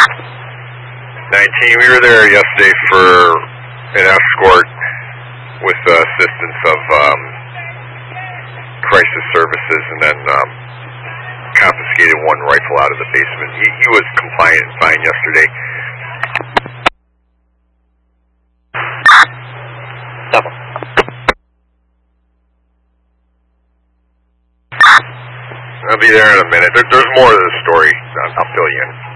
19, we were there yesterday for an escort with assistance of crisis services, and then confiscated one rifle out of the basement. He was compliant and fine yesterday. I'll be there in a minute. There's more to the story. I'll fill you in.